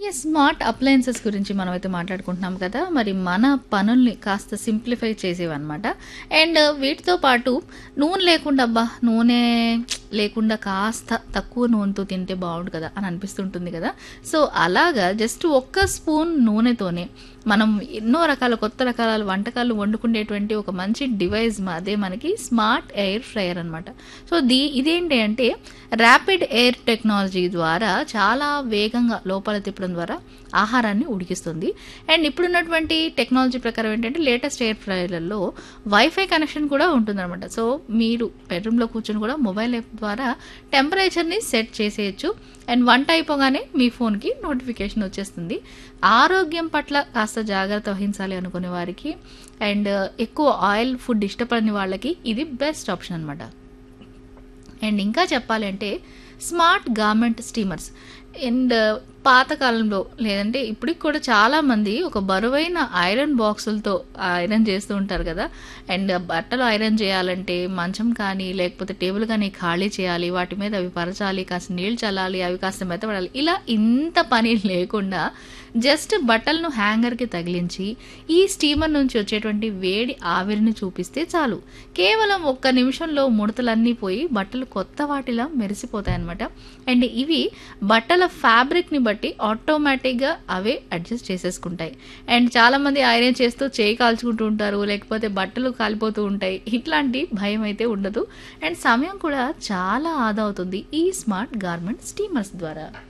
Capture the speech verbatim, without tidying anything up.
Yes. Smart appliances గురించి మనమైతే మాట్లాడుకుంటున్నాం కదా! మరి మన పనుల్ని కాస్త సింప్లిఫై చేసేవన్నమాట. అండ్ వీటితో పాటు నూనె లేకుండా అబ్బా! నూనె లేకుండా కాస్త తక్కువ నూనెతో తింటే బావుండు కదా! అని అనిపిస్తుంటుంది కదా! సో, అలాగా జస్ట్ ఒక్క స్పూన్ నూనెతోనే మనం ఎన్నో రకాల కొత్త రకాల వంటకాలు వండుకునేటువంటి ఒక మంచి డివైస్ మ అదే మనకి స్మార్ట్ ఎయిర్ ఫ్రైయర్ అనమాట. సో, దీ ఇదేంటి అంటే ర్యాపిడ్ ఎయిర్ టెక్నాలజీ ద్వారా చాలా వేగంగా లోపల తిప్పడం ద్వారా ఆహారాన్ని ఉడికిస్తుంది. అండ్ ఇప్పుడున్నటువంటి టెక్నాలజీ ప్రకారం ఏంటంటే లేటెస్ట్ ఎయిర్ ఫ్రైయర్‌లలో వైఫై కనెక్షన్ కూడా ఉంటుందనమాట. సో, మీరు బెడ్‌రూమ్‌లో కూర్చొని కూడా మొబైల్ యాప్ ద్వారా టెంపరేచర్‌ని సెట్ చేసేయొచ్చు. అండ్ వంట అయిపోగానే మీ ఫోన్‌కి నోటిఫికేషన్ వచ్చేస్తుంది. ఆరోగ్యం పట్ల కాస్త జాగ్రత్త వహించాలి అనుకునే వారికి అండ్ ఎక్కువ ఆయిల్ ఫుడ్ ఇష్టపడని వాళ్ళకి ఇది బెస్ట్ ఆప్షన్ అనమాట. అండ్ ఇంకా చెప్పాలంటే స్మార్ట్ గార్మెంట్ స్టీమర్స్ అండ్ పాతకాలంలో లేదంటే ఇప్పటికి కూడా చాలామంది ఒక బరువైన ఐరన్ బాక్సులతో ఐరన్ చేస్తూ ఉంటారు కదా! అండ్ బట్టలు ఐరన్ చేయాలంటే మంచం కానీ లేకపోతే టేబుల్ కానీ ఖాళీ చేయాలి. వాటి మీద అవి పరచాలి, కాస్త నీళ్ళు చల్లాలి, అవి కాస్త మెత్తబడాలి. ఇలా ఇంత పని లేకుండా జస్ట్ బట్టలను హ్యాంగర్‌కి తగిలించి ఈ స్టీమర్ నుంచి వచ్చేటువంటి వేడి ఆవిరిని చూపిస్తే చాలు. కేవలం ఒక్క నిమిషంలో ముడతలన్నీ పోయి బట్టలు కొత్త వాటిలా మెరిసిపోతాయన్నమాట. అండ్ ఇవి బట్టల ఫ్యాబ్రిక్‌ని బట్టి ఆటోమేటిక్‌గా అవే అడ్జస్ట్ చేసేసుకుంటాయి. అండ్ చాలామంది ఐరన్ చేస్తూ చేయి కాల్చుకుంటూ ఉంటారు. లేకపోతే బట్టలు కాలిపోతూ ఉంటాయి. ఇట్లాంటి భయం అయితే ఉండదు. అండ్ సమయం కూడా చాలా ఆదా అవుతుంది ఈ స్మార్ట్ గార్మెంట్ స్టీమర్స్ ద్వారా.